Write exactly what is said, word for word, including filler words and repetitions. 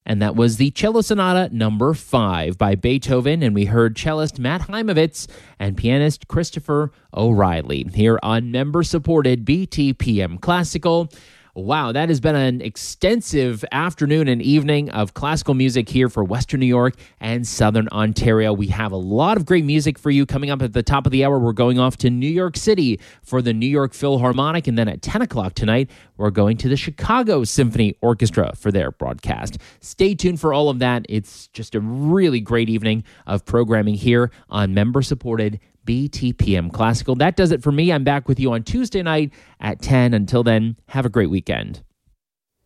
And that was the Cello Sonata number five by Beethoven, and we heard cellist Matt Heimovitz and pianist Christopher O'Reilly here on member-supported B T P M Classical. Wow, that has been an extensive afternoon and evening of classical music here for Western New York and Southern Ontario. We have a lot of great music for you. Coming up at the top of the hour, we're going off to New York City for the New York Philharmonic, and then at ten o'clock tonight, we're going to the Chicago Symphony Orchestra for their broadcast. Stay tuned for all of that. It's just a really great evening of programming here on member-supported B T P M Classical. That does it for me. I'm back with you on Tuesday night at ten. Until then, have a great weekend.